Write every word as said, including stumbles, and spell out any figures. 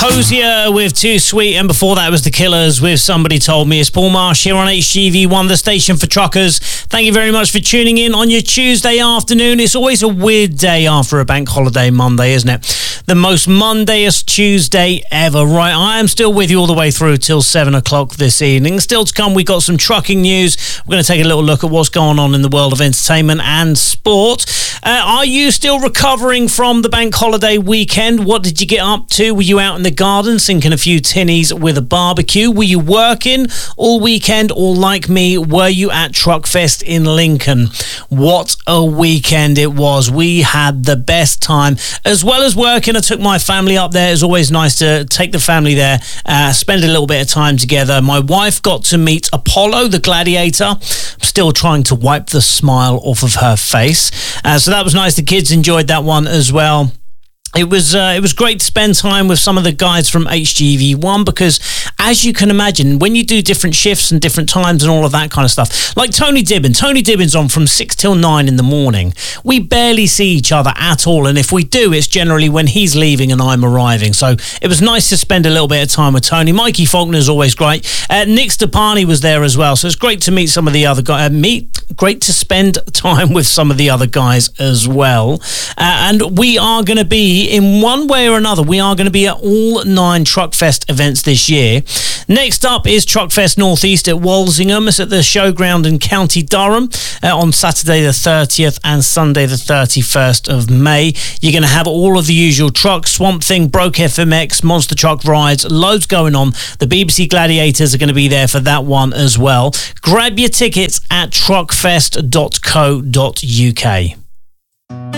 Hosier with Too Sweet, and before that was The Killers with Somebody Told Me. It's Paul Marsh here on H G V one, the station for truckers. Thank you very much for tuning in on your Tuesday afternoon. It's always a weird day after a bank holiday Monday, isn't it? The most Mondayest Tuesday ever. Right, I am still with you all the way through till seven o'clock this evening. Still to come, we've got some trucking news. We're going to take a little look at what's going on in the world of entertainment and sport. Uh, are you still recovering from the bank holiday weekend? What did you get up to? Were you out in the garden sinking a few tinnies with a barbecue? Were you working all weekend, or like me, were you at Truckfest in Lincoln? What a weekend it was. We had the best time. As well as working, I took my family up there. It's always nice to take the family there, uh, spend a little bit of time together. My wife got to meet Apollo, the gladiator. I'm still trying to wipe the smile off of her face. Uh, so that was nice. The kids enjoyed that one as well. It was uh, it was great to spend time with some of the guys from H G V one, because as you can imagine, when you do different shifts and different times and all of that kind of stuff, like Tony Dibbin, Tony Dibbin's on from six till nine in the morning. We barely see each other at all, and if we do, it's generally when he's leaving and I'm arriving. So it was nice to spend a little bit of time with Tony. Mikey Faulkner's always great. Uh, Nick Stepani was there as well, so it's great to meet some of the other guys. Uh, meet, great to spend time with some of the other guys as well. Uh, and we are going to be, in one way or another, we are going to be at all nine Truckfest events this year. Next up is Truckfest Northeast at Walsingham. It's at the Showground in County Durham uh, on Saturday the thirtieth and Sunday the thirty-first of May. You're going to have all of the usual trucks: Swamp Thing, Broke F M X, Monster Truck Rides, loads going on. The B B C Gladiators are going to be there for that one as well. Grab your tickets at truckfest dot co dot uk.